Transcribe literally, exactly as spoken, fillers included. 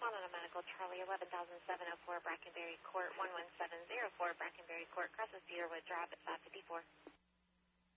on a medical Charlie, eleven thousand seven oh four Brackenberry Court, one one seven zero four Brackenberry Court, crosses Cedarwood Drive at five fifty-four.